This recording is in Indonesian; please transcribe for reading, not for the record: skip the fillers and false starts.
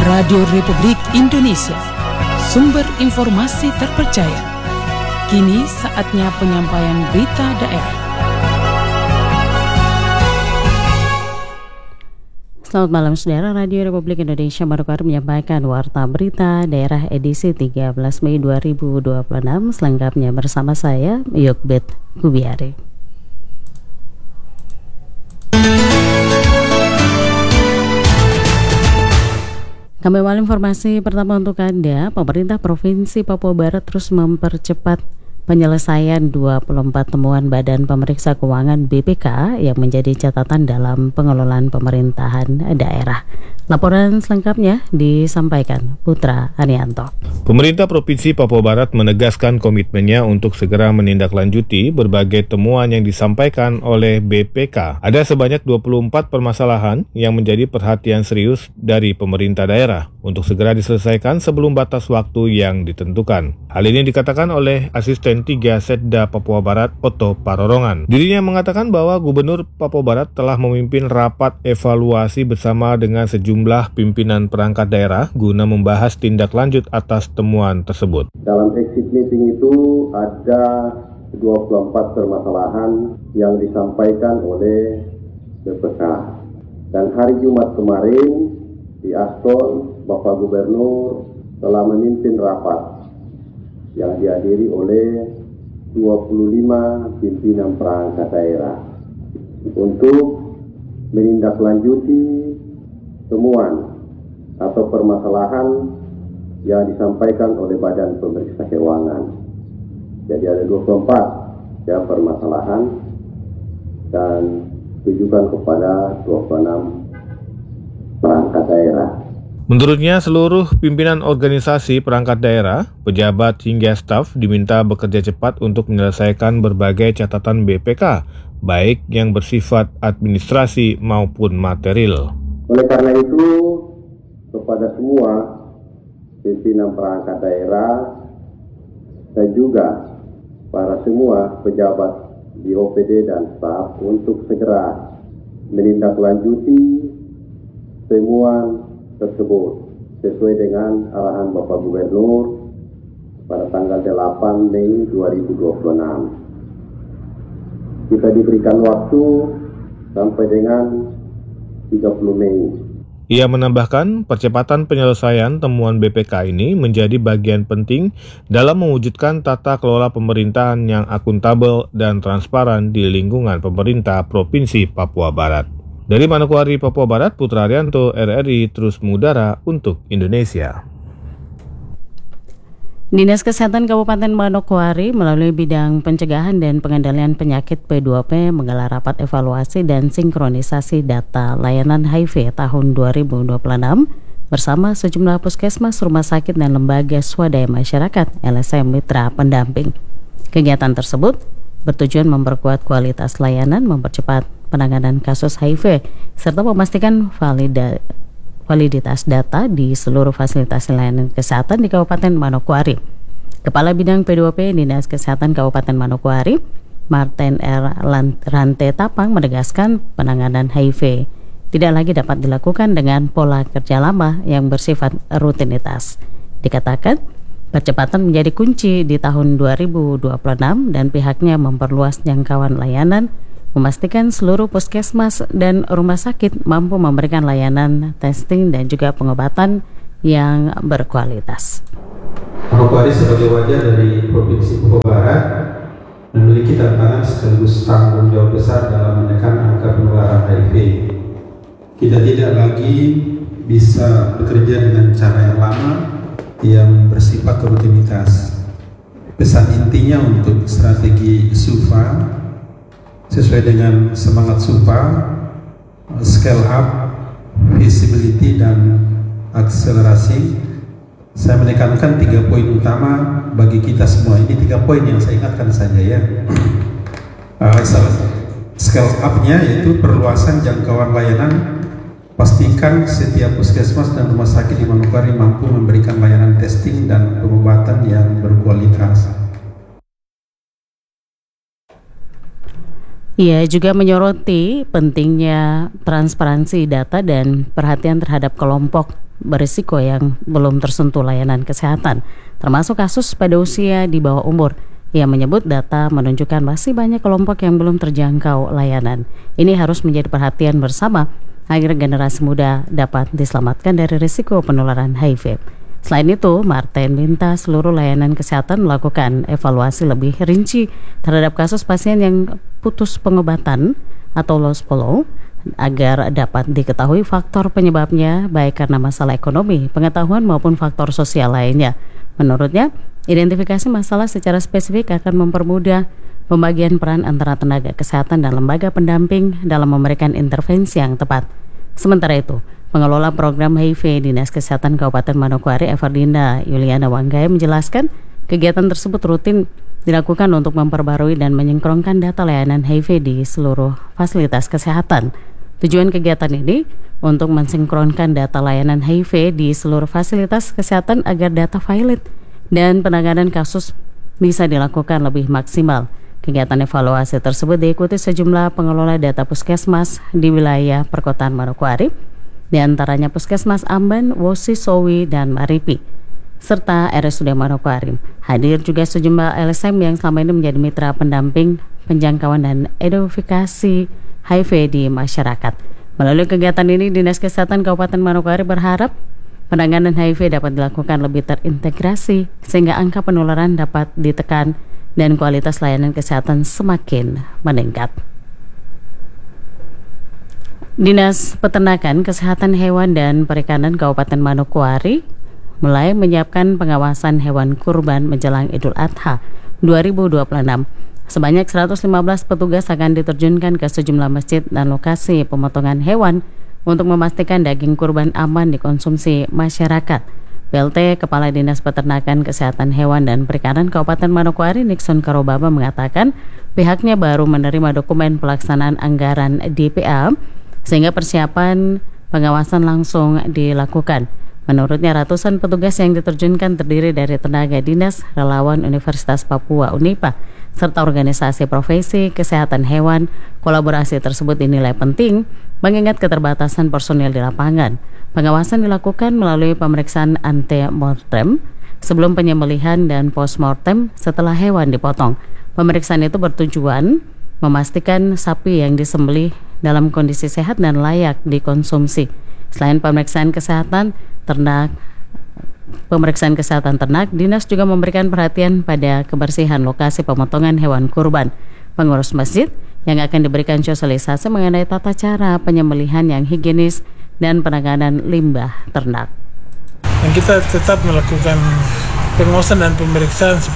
Radio Republik Indonesia, sumber informasi terpercaya. Kini saatnya penyampaian berita daerah. Selamat malam saudara, Radio Republik Indonesia Manokwari menyampaikan warta berita daerah edisi 13 Mei 2026. Selengkapnya bersama saya, Yokbet Kubiari. Kami awal informasi pertama untuk Anda. Pemerintah Provinsi Papua Barat terus mempercepat penyelesaian 24 temuan Badan Pemeriksa Keuangan BPK yang menjadi catatan dalam pengelolaan pemerintahan daerah. Laporan selengkapnya disampaikan Putra Arianto. Pemerintah Provinsi Papua Barat menegaskan komitmennya untuk segera menindaklanjuti berbagai temuan yang disampaikan oleh BPK. Ada sebanyak 24 permasalahan yang menjadi perhatian serius dari pemerintah daerah untuk segera diselesaikan sebelum batas waktu yang ditentukan. Hal ini dikatakan oleh Asisten 3 Setda Papua Barat, Otto Parorongan. Dirinya mengatakan bahwa Gubernur Papua Barat telah memimpin rapat evaluasi bersama dengan sejumlah pimpinan perangkat daerah guna membahas tindak lanjut atas temuan tersebut. Dalam exit meeting itu ada 24 permasalahan yang disampaikan oleh BPK. Dan hari Jumat kemarin di Aston, Bapak Gubernur telah memimpin rapat yang dihadiri oleh 25 pimpinan perangkat daerah untuk menindaklanjuti temuan atau permasalahan yang disampaikan oleh Badan Pemeriksa Keuangan. Jadi ada 24 permasalahan dan ditujukan kepada 26 perangkat daerah. Menurutnya, seluruh pimpinan organisasi perangkat daerah, pejabat hingga staf diminta bekerja cepat untuk menyelesaikan berbagai catatan BPK, baik yang bersifat administrasi maupun material. Oleh karena itu, kepada semua pimpinan perangkat daerah dan juga para semua pejabat di OPD dan staf untuk segera menindaklanjuti temuan tersebut sesuai dengan arahan Bapak Gubernur pada tanggal 8 Mei 2026. Kita diberikan waktu sampai dengan 30 Mei. Ia menambahkan, percepatan penyelesaian temuan BPK ini menjadi bagian penting dalam mewujudkan tata kelola pemerintahan yang akuntabel dan transparan di lingkungan pemerintah Provinsi Papua Barat. Dari Manokwari, Papua Barat, Putra Arianto, RRI terus mengudara untuk Indonesia. Dinas Kesehatan Kabupaten Manokwari melalui bidang pencegahan dan pengendalian penyakit P2P menggelar rapat evaluasi dan sinkronisasi data layanan HIV tahun 2026 bersama sejumlah puskesmas, rumah sakit dan lembaga swadaya masyarakat LSM Mitra Pendamping. Kegiatan tersebut bertujuan memperkuat kualitas layanan, mempercepat penanganan kasus HIV, serta memastikan validitas data di seluruh fasilitas layanan kesehatan di Kabupaten Manokwari. Kepala Bidang P2P Dinas Kesehatan Kabupaten Manokwari, Martin R. Rante Tapang menegaskan penanganan HIV tidak lagi dapat dilakukan dengan pola kerja lama yang bersifat rutinitas. Dikatakan, percepatan menjadi kunci di tahun 2026 dan pihaknya memperluas jangkauan layanan, memastikan seluruh puskesmas dan rumah sakit mampu memberikan layanan testing dan juga pengobatan yang berkualitas. Manokwari sebagai wajah dari Provinsi Papua Barat memiliki tantangan sekaligus tanggung jawab besar dalam menekan angka penularan HIV. Kita tidak lagi bisa bekerja dengan cara yang lama yang bersifat rutinitas. Pesan intinya untuk strategi SUPA sesuai dengan semangat SUPA, scale up, visibility dan akselerasi. Saya menekankan 3 poin utama bagi kita semua. Ini 3 poin yang saya ingatkan saja ya. Scale up-nya yaitu perluasan jangkauan layanan. Pastikan setiap puskesmas dan rumah sakit di Manokwari mampu memberikan layanan testing dan pengobatan yang berkualitas. Ia juga menyoroti pentingnya transparansi data dan perhatian terhadap kelompok berisiko yang belum tersentuh layanan kesehatan, termasuk kasus pada usia di bawah umur. Ia menyebut data menunjukkan masih banyak kelompok yang belum terjangkau layanan. Ini harus menjadi perhatian bersama agar generasi muda dapat diselamatkan dari risiko penularan HIV. Selain itu, Martin minta seluruh layanan kesehatan melakukan evaluasi lebih rinci terhadap kasus pasien yang putus pengobatan atau lost follow agar dapat diketahui faktor penyebabnya baik karena masalah ekonomi, pengetahuan maupun faktor sosial lainnya. Menurutnya, identifikasi masalah secara spesifik akan mempermudah pembagian peran antara tenaga kesehatan dan lembaga pendamping dalam memberikan intervensi yang tepat. Sementara itu, pengelola program HIV Dinas Kesehatan Kabupaten Manokwari, Evardina Yuliana Wanggaya menjelaskan kegiatan tersebut rutin dilakukan untuk memperbarui dan menyengkronkan data layanan HIV di seluruh fasilitas kesehatan. Tujuan kegiatan ini untuk mensinkronkan data layanan HIV di seluruh fasilitas kesehatan agar data valid dan penanganan kasus bisa dilakukan lebih maksimal. Kegiatan evaluasi tersebut diikuti sejumlah pengelola data puskesmas di wilayah perkotaan Manokwari, di antaranya Puskesmas Amban, Wosi, Sowi, dan Maripi, serta RSUD Manokwari. Hadir juga sejumlah LSM yang selama ini menjadi mitra pendamping, penjangkauan, dan edukasi HIV di masyarakat. Melalui kegiatan ini, Dinas Kesehatan Kabupaten Manokwari berharap penanganan HIV dapat dilakukan lebih terintegrasi sehingga angka penularan dapat ditekan dan kualitas layanan kesehatan semakin meningkat. Dinas Peternakan, Kesehatan Hewan dan Perikanan Kabupaten Manokwari mulai menyiapkan pengawasan hewan kurban menjelang Idul Adha 2026. Sebanyak 115 petugas akan diterjunkan ke sejumlah masjid dan lokasi pemotongan hewan untuk memastikan daging kurban aman dikonsumsi masyarakat. PLT Kepala Dinas Peternakan, Kesehatan Hewan dan Perikanan Kabupaten Manokwari, Nixon Karobaba, mengatakan pihaknya baru menerima dokumen pelaksanaan anggaran DPA sehingga persiapan pengawasan langsung dilakukan. Menurutnya, ratusan petugas yang diterjunkan terdiri dari tenaga dinas, relawan Universitas Papua UNIPA, serta organisasi profesi kesehatan hewan. Kolaborasi tersebut dinilai penting mengingat keterbatasan personil di lapangan. Pengawasan dilakukan melalui pemeriksaan ante-mortem sebelum penyembelihan dan post-mortem setelah hewan dipotong. Pemeriksaan itu bertujuan memastikan sapi yang disembelih dalam kondisi sehat dan layak dikonsumsi. Selain pemeriksaan kesehatan ternak, dinas juga memberikan perhatian pada kebersihan lokasi pemotongan hewan kurban. Pengurus masjid yang akan diberikan sosialisasi mengenai tata cara penyembelihan yang higienis dan penanganan limbah ternak. Dan kita tetap melakukan pengawasan dan pemeriksaan